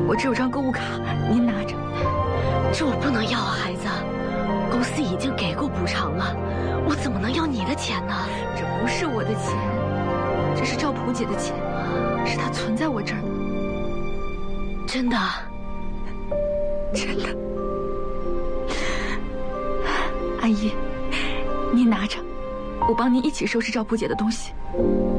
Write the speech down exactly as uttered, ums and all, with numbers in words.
我只有张购物卡，您拿着。 这我不能要啊，孩子，公司已经给过补偿了，我怎么能要你的钱呢？ 这不是我的钱，这是赵普姐的钱，是她存在我这儿的。 真的？ 真的。阿姨，您拿着，我帮您一起收拾赵普姐的东西。